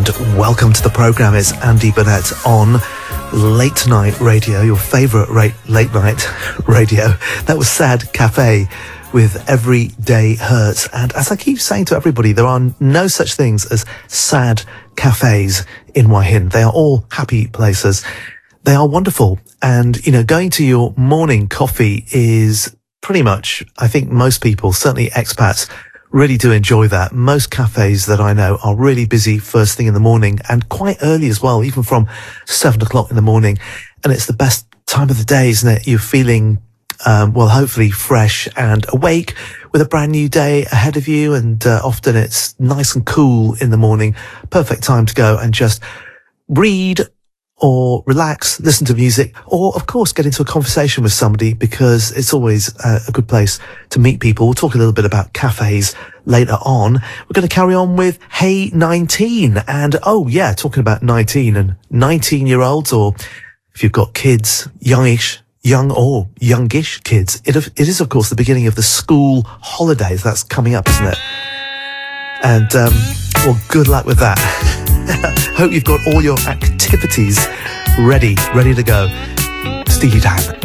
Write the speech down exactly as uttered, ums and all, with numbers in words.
and welcome to the programme. It's Andy Burnett on Late Night Radio, your favourite ra- late night radio. That was Sad Cafe with Every Day Hurts. And as I keep saying to everybody, there are no such things as sad cafes in Waihin. They are all happy places. They are wonderful. And, you know, going to your morning coffee is pretty much, I think most people, certainly expats, really do enjoy that. Most cafes that I know are really busy first thing in the morning and quite early as well, even from seven o'clock in the morning. And it's the best time of the day, isn't it? You're feeling, um, well, hopefully fresh and awake with a brand new day ahead of you. And uh, often it's nice and cool in the morning. Perfect time to go and just read or relax, listen to music, or of course get into a conversation with somebody, because it's always uh, a good place to meet people. We'll talk a little bit about cafes later on. We're going to carry on with Hey nineteen. And oh yeah, talking about nineteen and nineteen year olds, or if you've got kids, youngish, young or youngish kids, it, it is of course the beginning of the school holidays. That's coming up, isn't it? And um, well, good luck with that. Hope you've got all your activities ready, ready to go. Steely Dan.